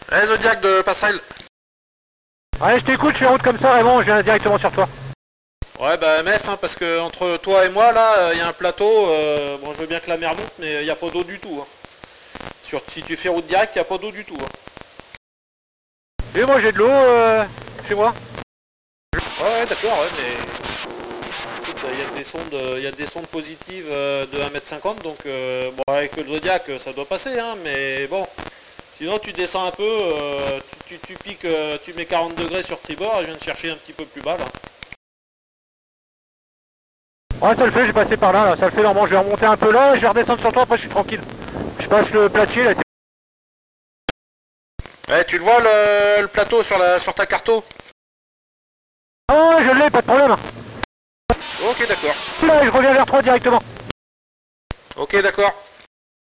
Ouais, Zodiac de passerelle. Ouais, je t'écoute, je suis en route comme ça, Raymond, je viens directement sur toi. Ouais, bah MS, hein, parce que entre toi et moi, là, il y a un plateau. Bon, je veux bien que la mer monte, mais il n'y a pas d'eau du tout. Hein. Si tu fais route directe, il n'y a pas d'eau du tout. Hein. Et moi j'ai de l'eau chez moi. Ouais, d'accord, ouais, mais écoute, il y a des sondes positives de 1m50, donc bon, avec le Zodiac, ça doit passer, hein, mais bon. Sinon, tu descends un peu, tu piques, tu mets 40 degrés sur tribord, et je viens de chercher un petit peu plus bas, là. Ouais, ça le fait, j'ai passé par là, ça le fait normalement, je vais remonter un peu là, je vais redescendre sur toi, après je suis tranquille. Je passe le platier là, Ouais, tu le vois le plateau sur ta carto? Ah ouais, je l'ai, pas de problème. Ok, d'accord. Là, je reviens vers toi directement. Ok, d'accord.